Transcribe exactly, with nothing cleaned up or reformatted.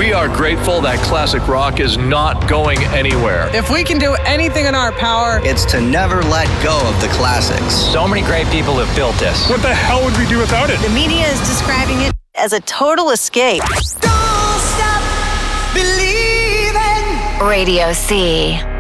We are grateful that classic rock is not going anywhere. If we can do anything in our power, it's to never let go of the classics. So many great people have built this. What the hell would we do without it? The media is describing it as a total escape. Don't stop believing. Radio C.